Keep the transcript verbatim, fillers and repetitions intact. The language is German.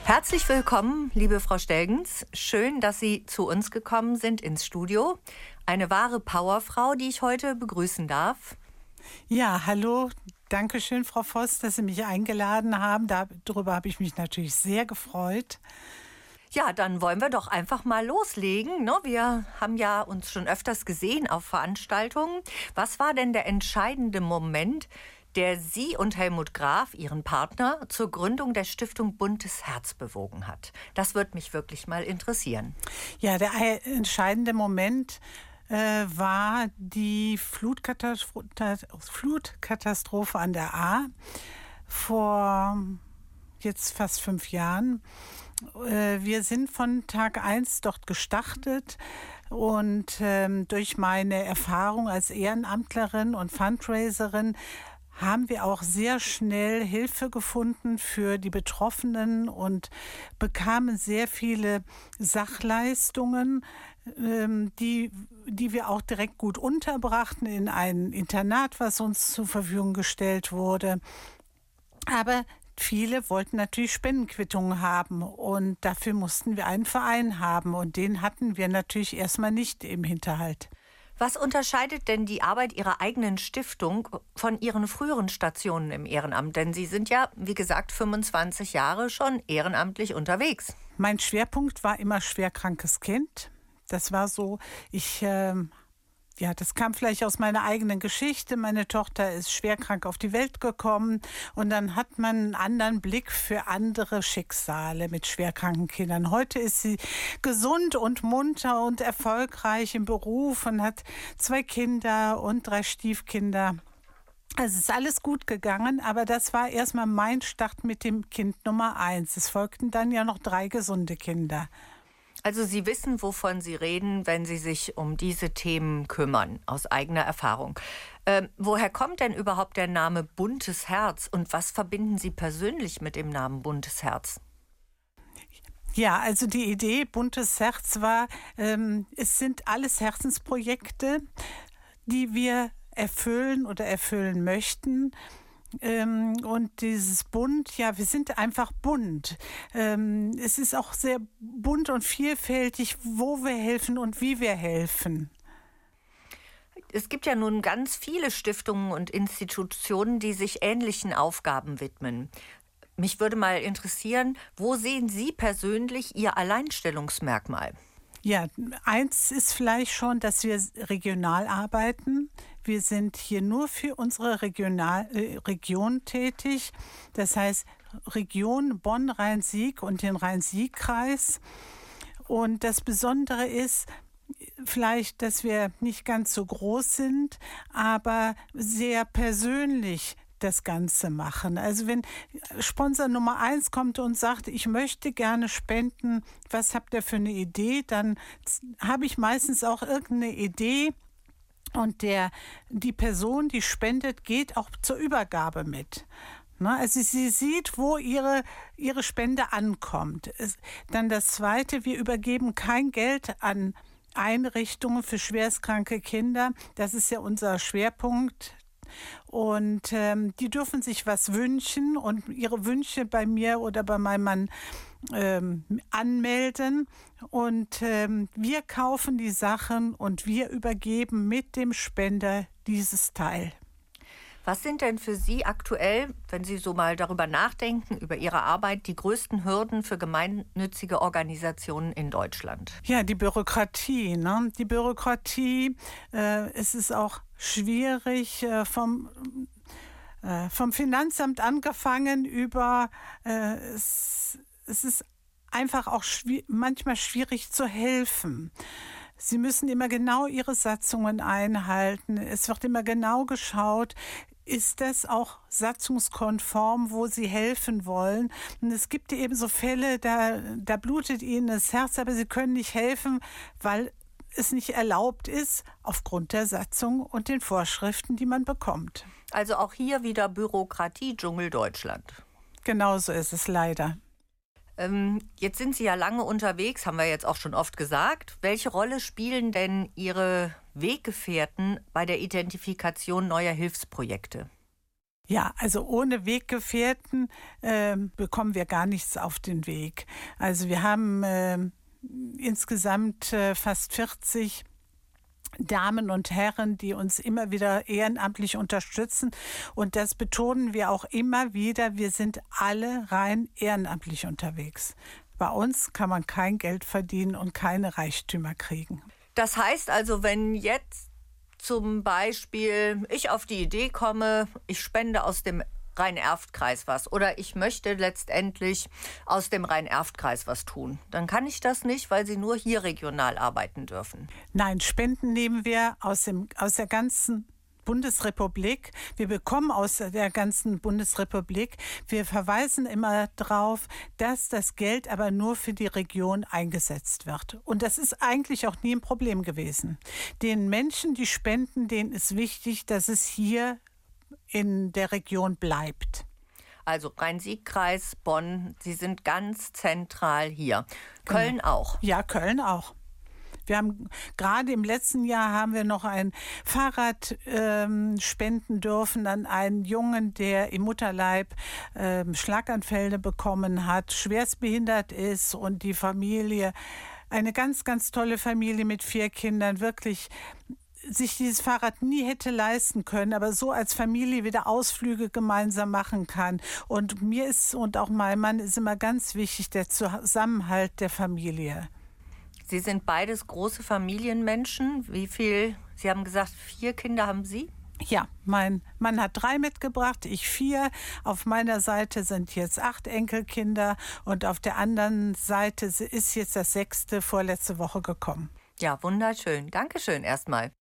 Herzlich willkommen, liebe Frau Stelgens. Schön, dass Sie zu uns gekommen sind ins Studio. Eine wahre Powerfrau, die ich heute begrüßen darf. Ja, hallo. Dankeschön, Frau Voss, dass Sie mich eingeladen haben. Darüber habe ich mich natürlich sehr gefreut. Ja, dann wollen wir doch einfach mal loslegen, ne? Wir haben ja uns schon öfters gesehen auf Veranstaltungen. Was war denn der entscheidende Moment, der Sie und Helmut Graf, Ihren Partner, zur Gründung der Stiftung Buntes Herz bewogen hat? Das würde mich wirklich mal interessieren. Ja, der entscheidende Moment äh, war die Flutkatastrophe, Flutkatastrophe an der Ahr vor jetzt fast fünf Jahren. Äh, wir sind von Tag eins dort gestartet. Und ähm, durch meine Erfahrung als Ehrenamtlerin und Fundraiserin haben wir auch sehr schnell Hilfe gefunden für die Betroffenen und bekamen sehr viele Sachleistungen, ähm, die, die wir auch direkt gut unterbrachten in ein Internat, was uns zur Verfügung gestellt wurde. Aber viele wollten natürlich Spendenquittungen haben und dafür mussten wir einen Verein haben und den hatten wir natürlich erstmal nicht im Hinterhalt. Was unterscheidet denn die Arbeit Ihrer eigenen Stiftung von Ihren früheren Stationen im Ehrenamt? Denn Sie sind ja, wie gesagt, fünfundzwanzig Jahre schon ehrenamtlich unterwegs. Mein Schwerpunkt war immer schwerkrankes Kind. Das war so, ich... Äh, Ja, das kam vielleicht aus meiner eigenen Geschichte. Meine Tochter ist schwerkrank auf die Welt gekommen und dann hat man einen anderen Blick für andere Schicksale mit schwerkranken Kindern. Heute ist sie gesund und munter und erfolgreich im Beruf und hat zwei Kinder und drei Stiefkinder. Also es ist alles gut gegangen, aber das war erstmal mein Start mit dem Kind Nummer eins. Es folgten dann ja noch drei gesunde Kinder. Also Sie wissen, wovon Sie reden, wenn Sie sich um diese Themen kümmern, aus eigener Erfahrung. Ähm, woher kommt denn überhaupt der Name Buntes Herz und was verbinden Sie persönlich mit dem Namen Buntes Herz? Ja, also die Idee Buntes Herz war, ähm, es sind alles Herzensprojekte, die wir erfüllen oder erfüllen möchten. Ähm, und dieses bunt, ja, wir sind einfach bunt. Ähm, es ist auch sehr bunt und vielfältig, wo wir helfen und wie wir helfen. Es gibt ja nun ganz viele Stiftungen und Institutionen, die sich ähnlichen Aufgaben widmen. Mich würde mal interessieren, wo sehen Sie persönlich Ihr Alleinstellungsmerkmal? Ja, eins ist vielleicht schon, dass wir regional arbeiten. Wir sind hier nur für unsere Regional, äh, Region tätig. Das heißt Region Bonn-Rhein-Sieg und den Rhein-Sieg-Kreis. Und das Besondere ist vielleicht, dass wir nicht ganz so groß sind, aber sehr persönlich das Ganze machen. Also wenn Sponsor Nummer eins kommt und sagt, ich möchte gerne spenden, was habt ihr für eine Idee? Dann habe ich meistens auch irgendeine Idee und der, die Person, die spendet, geht auch zur Übergabe mit. Also sie sieht, wo ihre, ihre Spende ankommt. Dann das Zweite, wir übergeben kein Geld an Einrichtungen für schwerstkranke Kinder. Das ist ja unser Schwerpunkt. Und ähm, die dürfen sich was wünschen und ihre Wünsche bei mir oder bei meinem Mann ähm, anmelden. Und ähm, wir kaufen die Sachen und wir übergeben mit dem Spender dieses Teil. Was sind denn für Sie aktuell, wenn Sie so mal darüber nachdenken, über Ihre Arbeit, die größten Hürden für gemeinnützige Organisationen in Deutschland? Ja, die Bürokratie. Ne? Die Bürokratie, äh, es ist auch schwierig, äh, vom, äh, vom Finanzamt angefangen über, äh, es, es ist einfach auch schwi- manchmal schwierig zu helfen. Sie müssen immer genau Ihre Satzungen einhalten. Es wird immer genau geschaut, ist das auch satzungskonform, wo Sie helfen wollen. Und es gibt eben so Fälle, da, da blutet Ihnen das Herz, aber Sie können nicht helfen, weil es nicht erlaubt ist, aufgrund der Satzung und den Vorschriften, die man bekommt. Also auch hier wieder Bürokratie, Dschungel Deutschland. Genau so ist es leider. Ähm, jetzt sind Sie ja lange unterwegs, haben wir jetzt auch schon oft gesagt. Welche Rolle spielen denn Ihre Weggefährten bei der Identifikation neuer Hilfsprojekte? Ja, also ohne Weggefährten äh, bekommen wir gar nichts auf den Weg. Also wir haben äh, insgesamt äh, fast vierzig Damen und Herren, die uns immer wieder ehrenamtlich unterstützen. Und das betonen wir auch immer wieder. Wir sind alle rein ehrenamtlich unterwegs. Bei uns kann man kein Geld verdienen und keine Reichtümer kriegen. Das heißt also, wenn jetzt zum Beispiel ich auf die Idee komme, ich spende aus dem Rhein-Erft-Kreis was oder ich möchte letztendlich aus dem Rhein-Erft-Kreis was tun, dann kann ich das nicht, weil Sie nur hier regional arbeiten dürfen. Nein, Spenden nehmen wir aus, dem, aus der ganzen Bundesrepublik. Wir bekommen aus der ganzen Bundesrepublik. Wir verweisen immer darauf, dass das Geld aber nur für die Region eingesetzt wird. Und das ist eigentlich auch nie ein Problem gewesen. Den Menschen, die spenden, denen ist wichtig, dass es hier in der Region bleibt. Also Rhein-Sieg-Kreis, Bonn, Sie sind ganz zentral hier. Köln genau. Auch? Ja, Köln auch. Wir haben gerade im letzten Jahr haben wir noch ein Fahrrad ähm, spenden dürfen an einen Jungen, der im Mutterleib ähm, Schlaganfälle bekommen hat, schwerstbehindert ist und die Familie, eine ganz, ganz tolle Familie mit vier Kindern, wirklich sich dieses Fahrrad nie hätte leisten können, aber so als Familie wieder Ausflüge gemeinsam machen kann. Und mir ist und auch meinem Mann ist immer ganz wichtig der Zusammenhalt der Familie. Sie sind beides große Familienmenschen. Wie viel? Sie haben gesagt, vier Kinder haben Sie? Ja, mein Mann hat drei mitgebracht, ich vier. Auf meiner Seite sind jetzt acht Enkelkinder und auf der anderen Seite ist jetzt das sechste vorletzte Woche gekommen. Ja, wunderschön. Dankeschön erstmal.